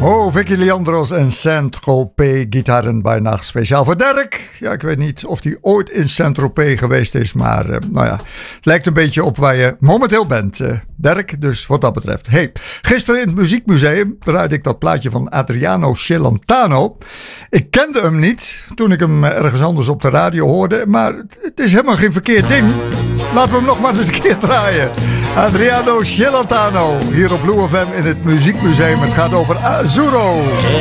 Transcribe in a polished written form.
Oh, Vicky Leandros en Saint-Tropez gitaren bij nacht. Speciaal voor Dirk. Ja, ik weet niet of hij ooit in Saint-Tropez geweest is. Maar nou ja, het lijkt een beetje op waar je momenteel bent, Dirk. Dus wat dat betreft. Hey, gisteren in het Muziekmuseum draaide ik dat plaatje van Adriano Celentano. Ik kende hem niet toen ik hem ergens anders op de radio hoorde. Maar het is helemaal geen verkeerd ding. Laten we hem nog maar eens een keer draaien. Adriano Celentano hier op Blue FM in het Muziekmuseum. Het gaat over Azzurro.